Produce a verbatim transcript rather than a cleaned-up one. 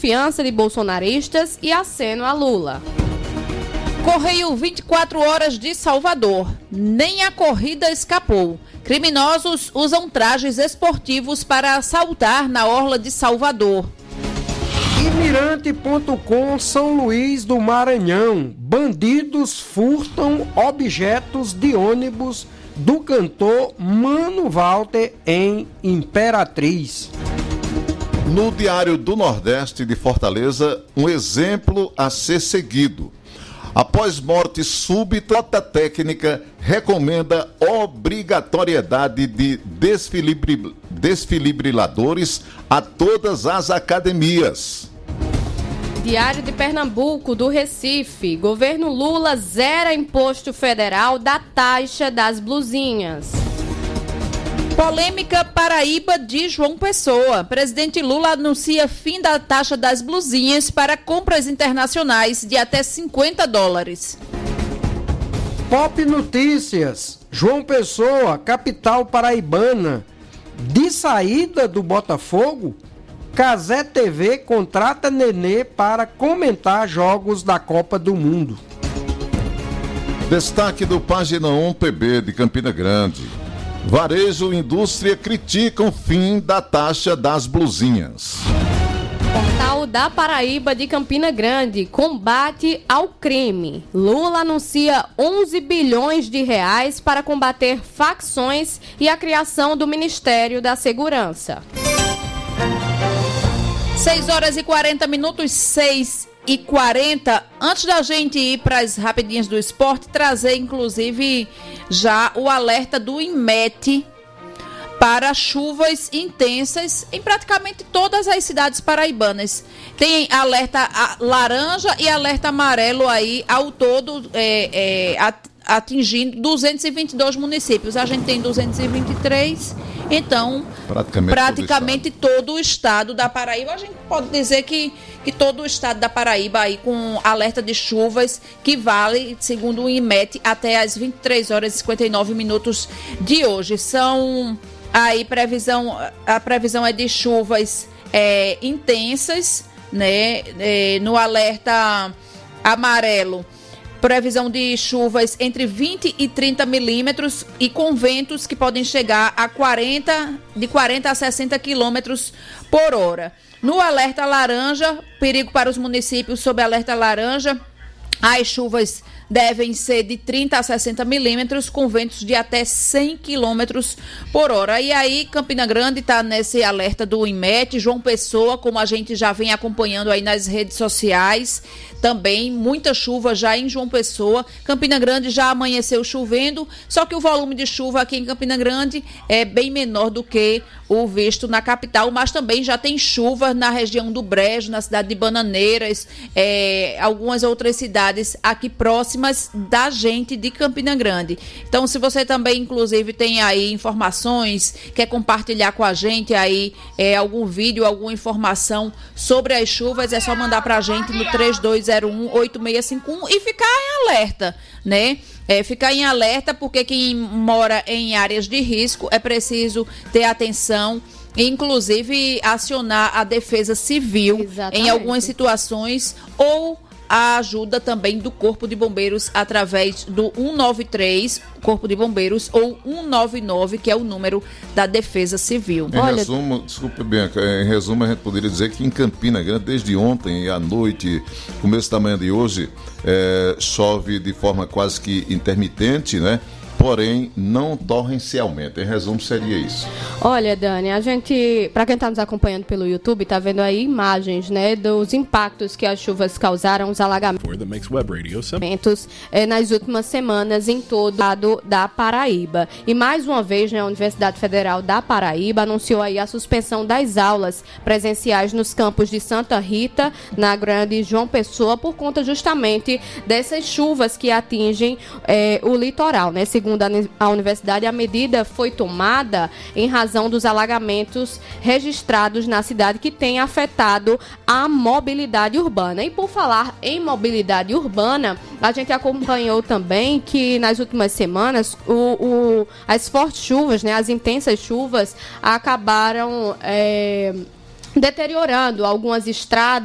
desconfiança de bolsonaristas e aceno a Lula. Correio vinte e quatro horas de Salvador. Nem a corrida escapou. Criminosos usam trajes esportivos para assaltar na orla de Salvador. Imirante ponto com São Luís do Maranhão. Bandidos furtam objetos de ônibus do cantor Mano Walter em Imperatriz. No Diário do Nordeste de Fortaleza, um exemplo a ser seguido. Após morte súbita, a técnica recomenda obrigatoriedade de desfilibri- desfibriladores a todas as academias. Diário de Pernambuco, do Recife. Governo Lula zera imposto federal da taxa das blusinhas. Polêmica Paraíba de João Pessoa. Presidente Lula anuncia fim da taxa das blusinhas para compras internacionais de até cinquenta dólares. Pop Notícias. João Pessoa, capital paraibana. De saída do Botafogo, Cazé T V contrata Nenê para comentar jogos da Copa do Mundo. Destaque do Página um P B de Campina Grande. Varejo e indústria criticam fim da taxa das blusinhas. Portal da Paraíba de Campina Grande. Combate ao crime. Lula anuncia onze bilhões de reais para combater facções e a criação do Ministério da Segurança. seis horas e quarenta minutos, seis e quarenta. Antes da gente ir para as rapidinhas do esporte, trazer inclusive já o alerta do INMET para chuvas intensas em praticamente todas as cidades paraibanas. Tem alerta laranja e alerta amarelo aí, ao todo é, é, atingindo duzentos e vinte e dois municípios. A gente tem duzentos e vinte e três, então praticamente, praticamente todo, o todo o estado da Paraíba. A gente pode dizer que, que todo o estado da Paraíba aí com alerta de chuvas que vale, segundo o INMET, até as vinte e três horas e cinquenta e nove minutos de hoje. São aí previsão, a previsão é de chuvas é, intensas, né? É, no alerta amarelo, previsão de chuvas entre vinte e trinta milímetros e com ventos que podem chegar a quarenta, de quarenta a sessenta quilômetros por hora. No alerta laranja, perigo para os municípios sob alerta laranja, as chuvas devem ser de trinta a sessenta milímetros, com ventos de até cem quilômetros por hora. E aí, Campina Grande está nesse alerta do INMET, João Pessoa, como a gente já vem acompanhando aí nas redes sociais, também muita chuva já em João Pessoa. Campina Grande já amanheceu chovendo, só que o volume de chuva aqui em Campina Grande é bem menor do que o visto na capital, mas também já tem chuva na região do Brejo, na cidade de Bananeiras, é, algumas outras cidades aqui próximas da gente de Campina Grande. Então, se você também, inclusive, tem aí informações, quer compartilhar com a gente aí é, algum vídeo, alguma informação sobre as chuvas, é só mandar pra gente no três dois zero um oito seis cinco um e ficar em alerta, né? É, ficar em alerta, porque quem mora em áreas de risco é preciso ter atenção e, inclusive, acionar a Defesa Civil. Exatamente. Em algumas situações, ou a ajuda também do Corpo de Bombeiros através do um nove três, Corpo de Bombeiros, ou um nove nove, que é o número da Defesa Civil. Em Olha... resumo, desculpa, Bianca, em resumo a gente poderia dizer que em Campina Grande, desde ontem à noite, começo da manhã de hoje, é, chove de forma quase que intermitente, né? Porém, não torrencialmente. Em resumo, seria isso. Olha, Dani, a gente, para quem está nos acompanhando pelo YouTube, está vendo aí imagens, né, dos impactos que as chuvas causaram, os alagamentos é, nas últimas semanas em todo o estado da Paraíba. E mais uma vez, né, a Universidade Federal da Paraíba anunciou aí a suspensão das aulas presenciais nos campos de Santa Rita, na Grande João Pessoa, por conta justamente dessas chuvas que atingem é, o litoral, né? Segundo a universidade, a medida foi tomada em razão dos alagamentos registrados na cidade, que tem afetado a mobilidade urbana. E por falar em mobilidade urbana, a gente acompanhou também que nas últimas semanas o, o, as fortes chuvas, né, as intensas chuvas acabaram é, deteriorando algumas estradas